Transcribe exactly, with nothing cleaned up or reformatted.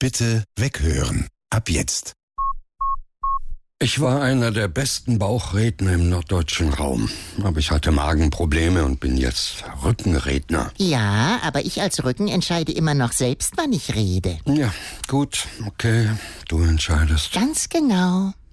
Bitte weghören. Ab jetzt. Ich war einer der besten Bauchredner im norddeutschen Raum. Aber ich hatte Magenprobleme und bin jetzt Rückenredner. Ja, aber ich als Rücken entscheide immer noch selbst, wann ich rede. Ja, gut, okay, du entscheidest. Ganz genau.